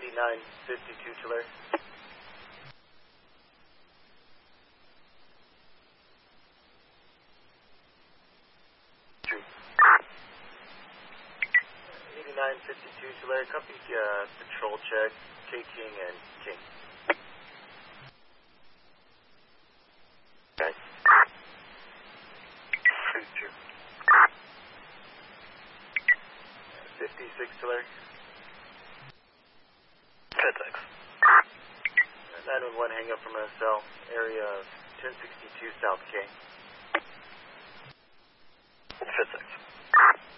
8952 Tulare. 8952 Tulare, copy patrol check, K-King and King. Okay. 56 Tulare. 10-6. 911 hang up from SL, area 1062 South K.